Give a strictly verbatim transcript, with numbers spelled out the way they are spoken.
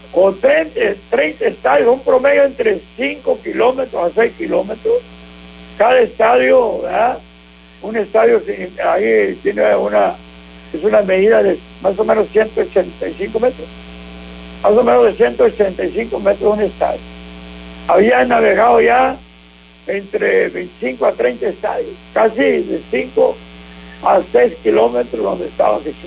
o treinta, treinta estadios, un promedio entre cinco kilómetros a seis kilómetros. Cada estadio, ¿verdad? Un estadio ahí tiene una, es una medida de más o menos ciento ochenta y cinco metros. Más o menos de ciento ochenta y cinco metros un estadio. Había navegado ya entre veinticinco a treinta estadios, casi de cinco a seis kilómetros donde estaba Jesús.